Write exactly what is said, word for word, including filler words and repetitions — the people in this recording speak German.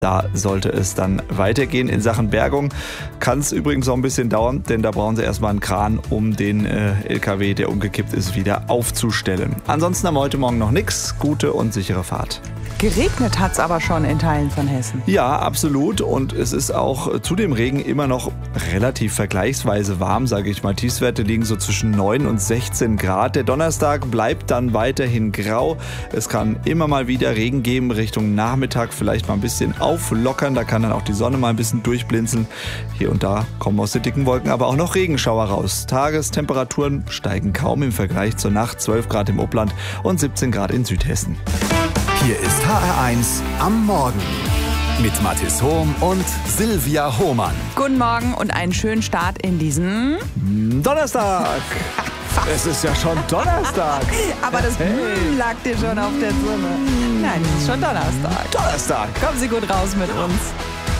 Da sollte es dann weitergehen. In Sachen Bergung kann es übrigens noch ein bisschen dauern, denn da brauchen sie erstmal einen Kran, um den äh, L K W, der umgekippt ist, wieder aufzustellen. Ansonsten haben wir heute Morgen noch nichts. Gute und sichere Fahrt. Geregnet hat es aber schon in Teilen von Hessen. Ja, absolut. Und es ist auch zu dem Regen immer noch relativ vergleichsweise warm, sage ich mal. Tiefstwerte liegen so zwischen neun und sechzehn Grad. Der Donnerstag bleibt dann weiterhin grau. Es kann immer mal wieder Regen geben, Richtung Nachmittag vielleicht mal ein bisschen auflockern. Da kann dann auch die Sonne mal ein bisschen durchblinzeln. Hier und da kommen aus den dicken Wolken aber auch noch Regenschauer raus. Tagestemperaturen steigen kaum im Vergleich zur Nacht. zwölf Grad im Upland und siebzehn Grad in Südhessen. Hier ist H R eins am Morgen mit Mathis Hohm und Silvia Hohmann. Guten Morgen und einen schönen Start in diesen Donnerstag. Es ist ja schon Donnerstag. Aber das Hey. mm lag dir schon auf der Zunge. Nein, es ist schon Donnerstag. Donnerstag. Kommen Sie gut raus mit uns.